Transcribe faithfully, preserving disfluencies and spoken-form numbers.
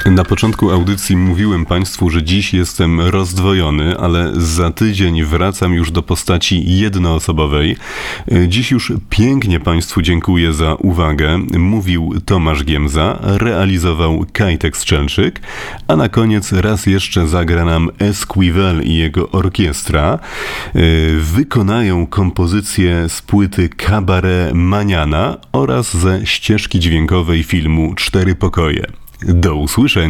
Na początku audycji mówiłem Państwu, że dziś jestem rozdwojony, ale za tydzień wracam już do postaci jednoosobowej. Dziś już pięknie Państwu dziękuję za uwagę. Mówił Tomasz Giemza, realizował Kajtek Strzelczyk, a na koniec raz jeszcze zagra nam Esquivel i jego orkiestra. Wykonają kompozycję z płyty Cabaret Maniana oraz ze ścieżki dźwiękowej filmu Cztery pokoje. Do usłyszenia.